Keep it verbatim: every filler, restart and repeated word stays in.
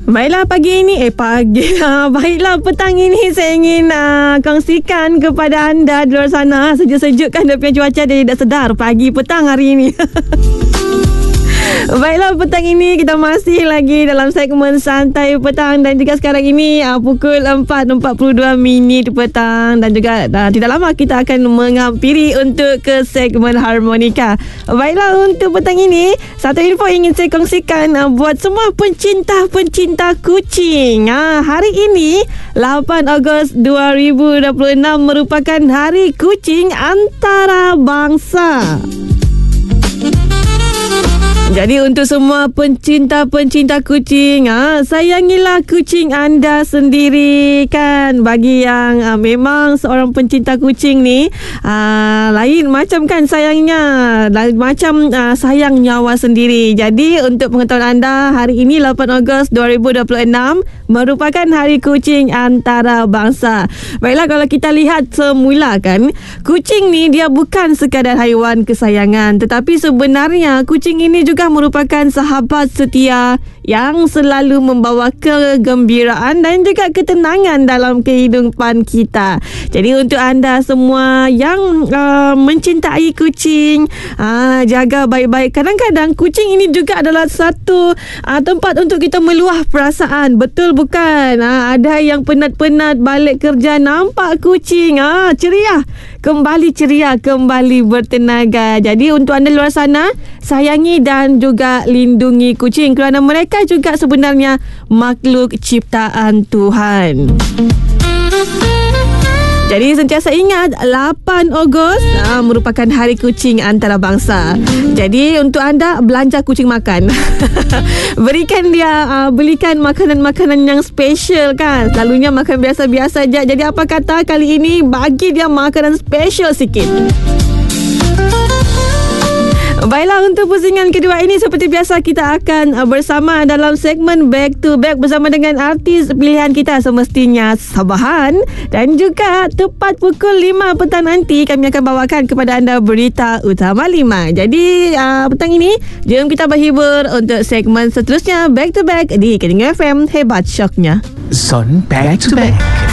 Baiklah pagi ini, eh pagi, ha, baiklah petang ini saya ingin uh, kongsikan kepada anda di luar sana. Sejuk-sejuk kan dia punya cuaca, dia tidak sedar pagi petang hari ini. Baiklah, petang ini kita masih lagi dalam segmen Santai Petang. Dan juga sekarang ini uh, pukul empat empat puluh dua minit petang. Dan juga uh, tidak lama kita akan menghampiri untuk ke segmen Harmonika. Baiklah, untuk petang ini satu info ingin saya kongsikan uh, buat semua pencinta-pencinta kucing. uh, Hari ini lapan Ogos dua ribu dua puluh enam merupakan Hari Kucing Antarabangsa. Jadi untuk semua pencinta-pencinta kucing, ha, sayangilah kucing anda sendiri kan. Bagi yang ha, memang seorang pencinta kucing ni, ha, lain macam kan sayangnya, lain macam ha, sayang nyawa sendiri. Jadi untuk pengetahuan anda, hari ini lapan Ogos dua ribu dua puluh enam merupakan Hari Kucing Antarabangsa. Baiklah, kalau kita lihat semula kan, kucing ni dia bukan sekadar haiwan kesayangan, tetapi sebenarnya kucing ini juga merupakan sahabat setia yang selalu membawa kegembiraan dan juga ketenangan dalam kehidupan kita. Jadi untuk anda semua yang uh, mencintai kucing, uh, jaga baik-baik. Kadang-kadang kucing ini juga adalah satu uh, tempat untuk kita meluah perasaan. Betul bukan? Uh, ada yang penat-penat balik kerja, nampak kucing, uh, ceria. Kembali ceria, kembali bertenaga. Jadi untuk anda luar sana, sayangi dan juga lindungi kucing kerana mereka juga sebenarnya makhluk ciptaan Tuhan. Jadi sentiasa ingat lapan Ogos aa, merupakan Hari Kucing Antarabangsa. Jadi untuk anda belanja kucing makan. Berikan dia, aa, belikan makanan-makanan yang special kan. Selalunya makan biasa-biasa je. Jadi apa kata kali ini bagi dia makanan special sikit. Baiklah, untuk pusingan kedua ini seperti biasa kita akan bersama dalam segmen Back to Back bersama dengan artis pilihan kita semestinya Sabahan. Dan juga tepat pukul lima petang nanti kami akan bawakan kepada anda berita utama lima. Jadi uh, petang ini jom kita berhibur untuk segmen seterusnya Back to Back di Kedengar F M. Hebat syoknya. Son Back to Back.